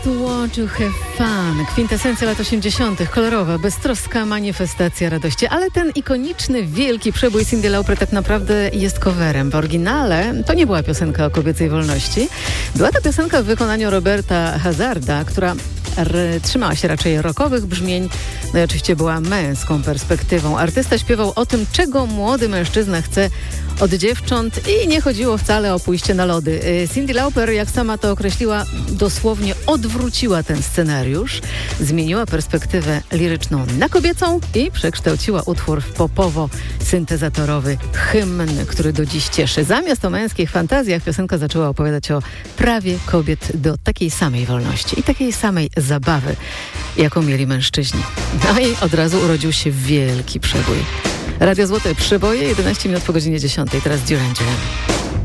Want to have fun. Kwintesencja lat 80. Kolorowa, beztroska manifestacja radości. Ale ten ikoniczny, wielki przebój Cyndi Lauper tak naprawdę jest coverem. W oryginale to nie była piosenka o kobiecej wolności. Była to piosenka w wykonaniu Roberta Hazarda, która trzymała się raczej rockowych brzmień. No i oczywiście była męską perspektywą. Artysta śpiewał o tym, czego młody mężczyzna chce od dziewcząt i nie chodziło wcale o pójście na lody. Cyndi Lauper, jak sama to określiła, dosłownie odwróciła ten scenariusz, zmieniła perspektywę liryczną na kobiecą i przekształciła utwór w popowo-syntezatorowy hymn, który do dziś cieszy. Zamiast o męskich fantazjach piosenka zaczęła opowiadać o prawie kobiet do takiej samej wolności i takiej samej zabawy, jaką mieli mężczyźni. No i od razu urodził się wielki przebój. Radio Złote Przeboje, 11 minut po godzinie 10. Teraz Duran Duran.